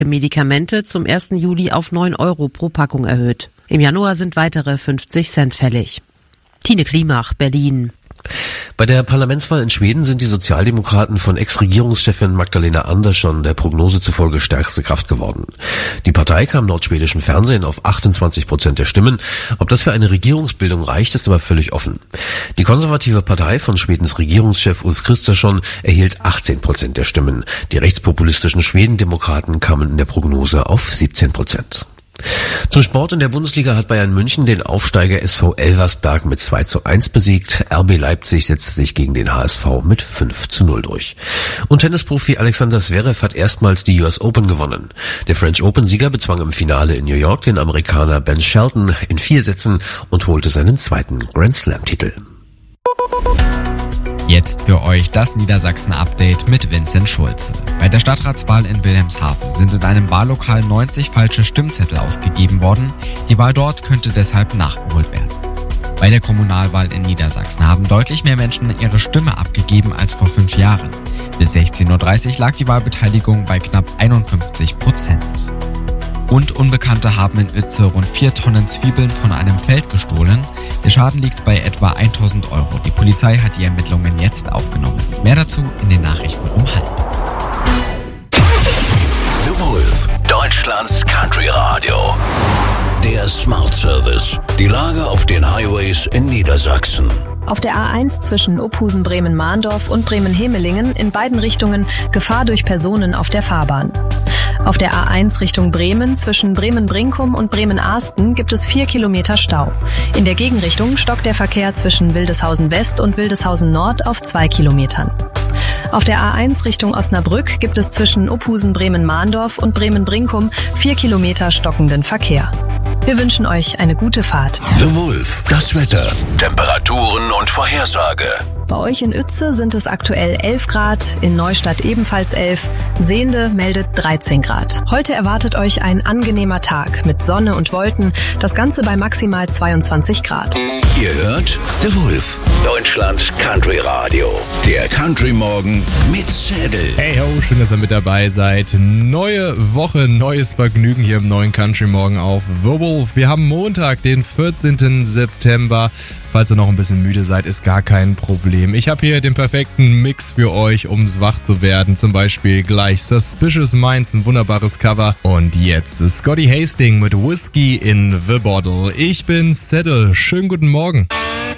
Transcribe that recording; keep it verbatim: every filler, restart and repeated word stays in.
Medikamente zum ersten Juli auf neun Euro pro Packung erhöht. Im Januar sind weitere fünfzig Cent fällig. Tine Klimach, Berlin. Bei der Parlamentswahl in Schweden sind die Sozialdemokraten von Ex-Regierungschefin Magdalena Andersson der Prognose zufolge stärkste Kraft geworden. Die Partei kam laut schwedischem Fernsehen auf achtundzwanzig Prozent der Stimmen. Ob das für eine Regierungsbildung reicht, ist aber völlig offen. Die konservative Partei von Schwedens Regierungschef Ulf Kristersson erhielt achtzehn Prozent der Stimmen. Die rechtspopulistischen Schwedendemokraten kamen in der Prognose auf siebzehn Prozent. Zum Sport in der Bundesliga hat Bayern München den Aufsteiger S V Elversberg mit zwei zu eins besiegt. R B Leipzig setzte sich gegen den H S V mit fünf zu null durch. Und Tennisprofi Alexander Zverev hat erstmals die U S Open gewonnen. Der French Open-Sieger bezwang im Finale in New York den Amerikaner Ben Shelton in vier Sätzen und holte seinen zweiten Grand Slam-Titel. Jetzt für euch das Niedersachsen-Update mit Vincent Schulze. Bei der Stadtratswahl in Wilhelmshaven sind in einem Wahllokal neunzig falsche Stimmzettel ausgegeben worden. Die Wahl dort könnte deshalb nachgeholt werden. Bei der Kommunalwahl in Niedersachsen haben deutlich mehr Menschen ihre Stimme abgegeben als vor fünf Jahren. Bis sechzehn Uhr dreißig lag die Wahlbeteiligung bei knapp einundfünfzig Prozent. Und Unbekannte haben in Uetze rund vier Tonnen Zwiebeln von einem Feld gestohlen. Der Schaden liegt bei etwa tausend Euro. Die Polizei hat die Ermittlungen jetzt aufgenommen. Mehr dazu in den Nachrichten um halb. The Wolf, Deutschlands Country Radio. Der Smart Service. Die Lage auf den Highways in Niedersachsen. Auf der A eins zwischen Ophusen-Bremen-Mahndorf und Bremen-Hemelingen in beiden Richtungen Gefahr durch Personen auf der Fahrbahn. Auf der A eins Richtung Bremen zwischen Bremen-Brinkum und Bremen-Ahsten gibt es vier Kilometer Stau. In der Gegenrichtung stockt der Verkehr zwischen Wildeshausen West und Wildeshausen Nord auf zwei Kilometern. Auf der A eins Richtung Osnabrück gibt es zwischen Ophusen-Bremen-Mahndorf und Bremen-Brinkum vier Kilometer stockenden Verkehr. Wir wünschen euch eine gute Fahrt. The Wolf, das Wetter, Temperaturen und Vorhersage. Bei euch in Uetze sind es aktuell elf Grad, in Neustadt ebenfalls elf, Sehnde meldet dreizehn Grad. Heute erwartet euch ein angenehmer Tag mit Sonne und Wolken, das Ganze bei maximal zweiundzwanzig Grad. Ihr hört The Wolf, Deutschlands Country Radio. Der Country Morgen mit Zedel. Hey ho, schön, dass ihr mit dabei seid. Neue Woche, neues Vergnügen hier im neuen Country Morgen auf The Wolf. Wir haben Montag, den vierzehnten September. Falls ihr noch ein bisschen müde seid, ist gar kein Problem. Ich habe hier den perfekten Mix für euch, um wach zu werden. Zum Beispiel gleich Suspicious Minds, ein wunderbares Cover. Und jetzt Scotty Hastings mit Whiskey in the Bottle. Ich bin Settle. Schönen guten Morgen.